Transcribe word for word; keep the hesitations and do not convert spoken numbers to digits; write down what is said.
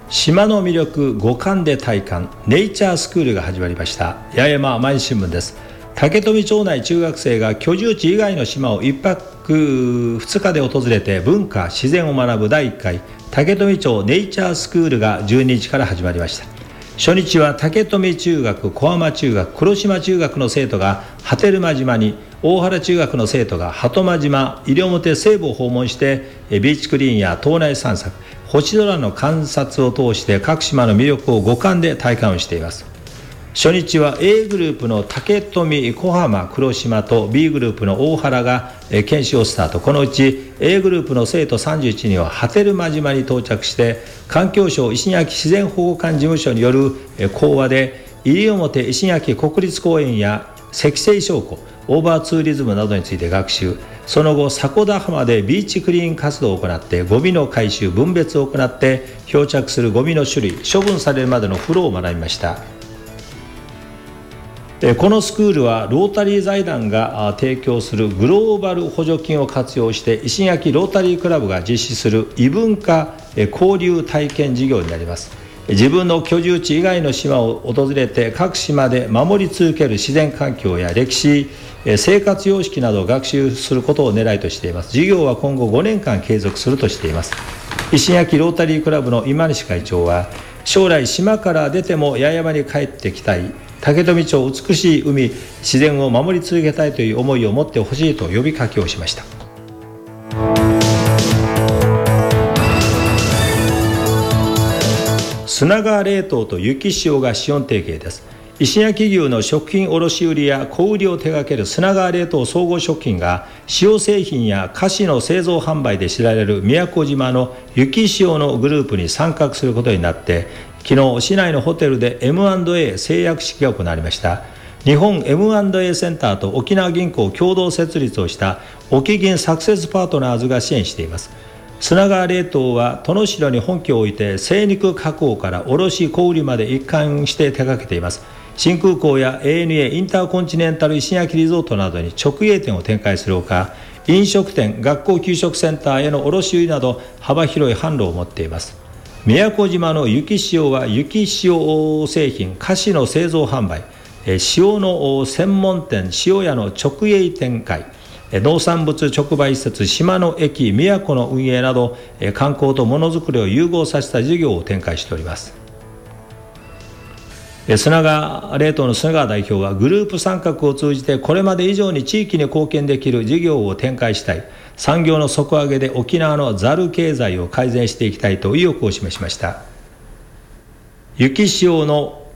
島の魅力五感で体感ネイチャースクールが始まりました。八重山毎日新聞です。竹富町内中学生が居住地以外の島をいっぱくふつかで訪れて文化自然を学ぶだいいっかい竹富町ネイチャースクールがじゅうににちから始まりました。初日は竹富中学、小浜中学、黒島中学の生徒が波照間島に、大原中学の生徒が鳩間島、西表西部を訪問してビーチクリーンや島内散策、星空の観察を通して各島の魅力を五感で体感をしています。初日は A グループの竹富、小浜、黒島と B グループの大原が研修をスタート。このうち A グループの生徒さんじゅういちにんは波照間島に到着して環境省石垣自然保護官事務所による講話で西表石垣国立公園や石西礁湖、オーバーツーリズムなどについて学習。その後迫田浜でビーチクリーン活動を行ってゴミの回収分別を行って漂着するゴミの種類、処分されるまでのフローを学びました。このスクールはロータリー財団が提供するグローバル補助金を活用して石垣ロータリークラブが実施する異文化交流体験事業になります。自分の居住地以外の島を訪れて各島で守り続ける自然環境や歴史、生活様式などを学習することを狙いとしています。事業は今後ごねんかん継続するとしています。石垣ロータリークラブの今西会長は、将来島から出ても八重山に帰ってきたい、竹富町美しい海、自然を守り続けたいという思いを持ってほしいと呼びかけをしました。砂川冷凍と雪塩が資本提携です。石焼牛の食品卸売や小売りを手掛ける砂川冷凍総合食品が塩製品や菓子の製造販売で知られる宮古島の雪塩のグループに参画することになって、昨日市内のホテルで エムアンドエー 誓約式が行われました。日本 エムアンドエー センターと沖縄銀行共同設立をした沖銀サクセスパートナーズが支援しています。砂川冷凍は殿城に本拠を置いて精肉加工から卸小売まで一貫して手掛けています。新空港や エーエヌエー インターコンチネンタル石垣リゾートなどに直営店を展開するほか、飲食店、学校給食センターへの卸売など幅広い販路を持っています。宮古島の雪塩は雪塩製品、菓子の製造販売、塩の専門店、塩屋の直営展開、農産物直売施設、島の駅、宮古の運営など観光とものづくりを融合させた事業を展開しております。砂川冷凍の砂川代表は、グループ参画を通じてこれまで以上に地域に貢献できる事業を展開したい、産業の底上げで沖縄のざる経済を改善していきたいと意欲を示しました。雪塩の